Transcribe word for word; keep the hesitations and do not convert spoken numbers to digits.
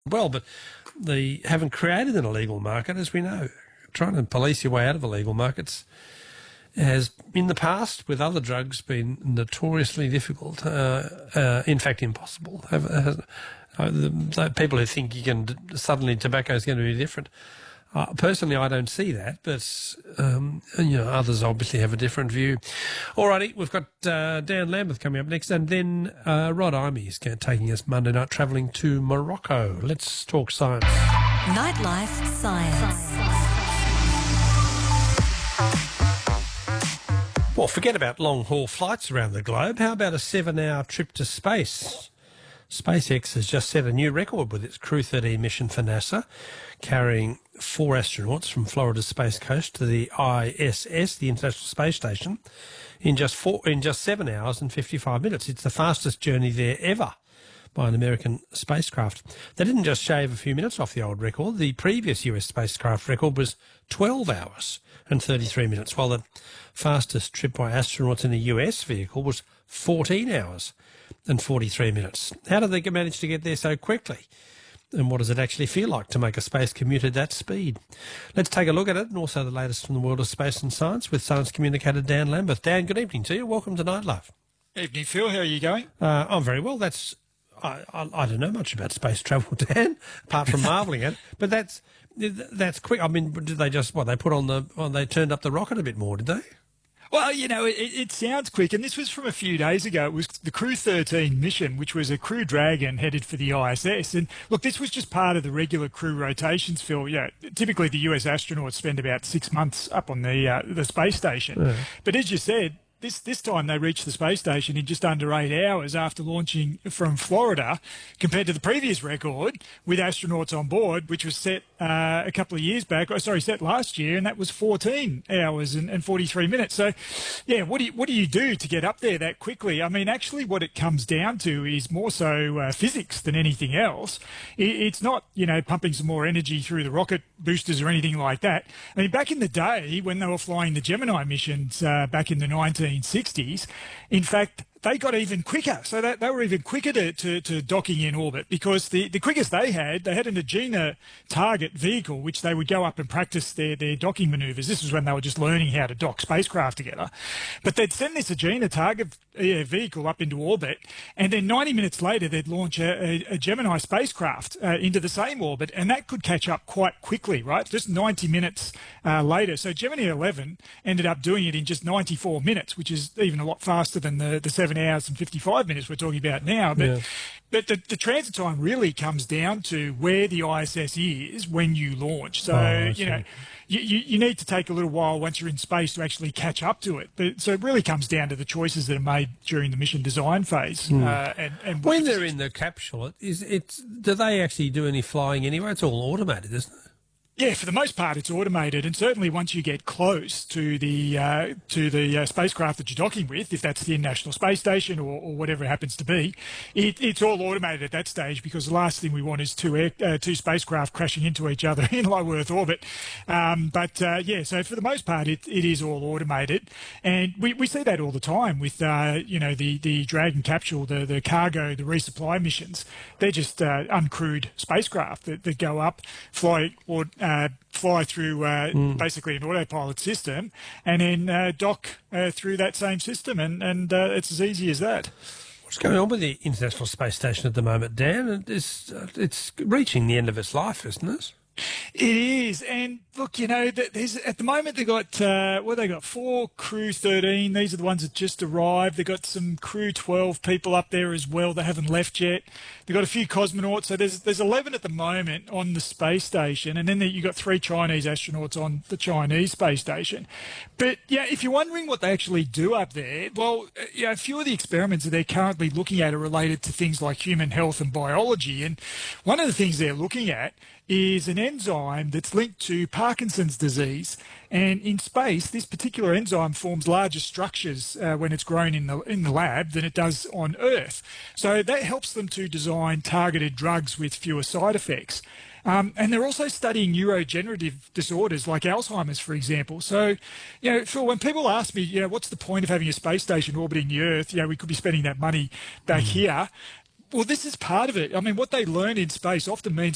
well, but they haven't created an illegal market, as we know. Trying to police your way out of illegal markets has, in the past, with other drugs, been notoriously difficult, uh, uh, in fact impossible. Have, has, uh, the, the people who think you can, suddenly tobacco is going to be different. Uh, personally, I don't see that, but um, you know, others obviously have a different view. Alrighty, we've got uh, Dan Lambeth coming up next, and then uh, Rod Imey is taking us Monday night travelling to Morocco. Let's talk science. Nightlife Science. Well, forget about long-haul flights around the globe. How about a seven-hour trip to space? SpaceX has just set a new record with its Crew thirteen mission for NASA, carrying four astronauts from Florida's Space Coast to the I S S, the International Space Station, in just four, in just seven hours and fifty-five minutes. It's the fastest journey there ever by an American spacecraft. They didn't just shave a few minutes off the old record. The previous U S spacecraft record was twelve hours and thirty-three minutes, while the fastest trip by astronauts in a U S vehicle was fourteen hours and forty-three minutes. How did they manage to get there so quickly? And what does it actually feel like to make a space commute at that speed? Let's take a look at it, and also the latest from the world of space and science with science communicator Dan Lambeth. Dan, good evening to you. Welcome to Nightlife. Evening, Phil. How are you going? Uh, I'm very well. That's I, I, I don't know much about space travel, Dan, apart from marvelling at it. But that's that's quick. I mean, did they just what they put on the? Well, they turned up the rocket a bit more, did they? Well, you know, it, it sounds quick, and this was from a few days ago. It was the Crew thirteen mission, which was a Crew Dragon headed for the I S S. And look, this was just part of the regular crew rotations, Phil. Yeah, typically the U S astronauts spend about six months up on the uh, the space station. Yeah. But as you said, This this time they reached the space station in just under eight hours after launching from Florida, compared to the previous record with astronauts on board, which was set uh, a couple of years back. Oh, sorry, set last year, and that was fourteen hours and, and forty-three minutes. So, yeah, what do you what do you do to get up there that quickly? I mean, actually, what it comes down to is more so uh, physics than anything else. It, it's not, you know, pumping some more energy through the rocket boosters or anything like that. I mean, back in the day when they were flying the Gemini missions uh, back in the nineteen sixties, in fact, they got even quicker. So that they were even quicker to, to, to docking in orbit, because the, the quickest they had, they had an Agena target vehicle, which they would go up and practice their, their docking manoeuvres. This was when they were just learning how to dock spacecraft together. But they'd send this Agena target uh, vehicle up into orbit, and then ninety minutes later, they'd launch a, a, a Gemini spacecraft uh, into the same orbit, and that could catch up quite quickly, right? Just ninety minutes uh, later. So Gemini eleven ended up doing it in just ninety-four minutes, which is even a lot faster than the, the seven hours and fifty-five minutes we're talking about now. But, yeah. but the, the transit time really comes down to where the I S S is when you launch. So, oh, you know, you, you, you need to take a little while once you're in space to actually catch up to it. But so it really comes down to the choices that are made during the mission design phase. Mm. Uh, and, and when they're in the capsule, is it, do they actually do any flying anyway? It's all automated, isn't it? Yeah, for the most part, it's automated, and certainly once you get close to the uh, to the uh, spacecraft that you're docking with, if that's the International Space Station or, or whatever it happens to be, it, it's all automated at that stage, because the last thing we want is two air, uh, two spacecraft crashing into each other in low Earth orbit. Um, but uh, yeah, so for the most part, it, it is all automated, and we, we see that all the time with uh, you know the the Dragon capsule, the the cargo, the resupply missions. They're just uh, uncrewed spacecraft that, that go up, fly or Uh, fly through uh, mm. basically an autopilot system, and then uh, dock uh, through that same system, and, and uh, it's as easy as that. What's going on with the International Space Station at the moment, Dan? It's, uh, it's reaching the end of its life, isn't it? It is, and look, you know, there's at the moment they got uh, well, they got four Crew thirteen. These are the ones that just arrived. They got some Crew twelve people up there as well. They haven't left yet. They got a few cosmonauts. So there's there's eleven at the moment on the space station, and then you got three Chinese astronauts on the Chinese space station. But yeah, if you're wondering what they actually do up there, well, yeah, a few of the experiments that they're currently looking at are related to things like human health and biology, and one of the things they're looking at is an enzyme that's linked to Parkinson's disease. And in space, this particular enzyme forms larger structures uh, when it's grown in the in the lab than it does on Earth. So that helps them to design targeted drugs with fewer side effects. Um, and they're also studying neurodegenerative disorders like Alzheimer's, for example. So, you know, Phil, when people ask me, you know, what's the point of having a space station orbiting the Earth? You know, we could be spending that money back mm. here. Well, this is part of it. I mean, what they learn in space often means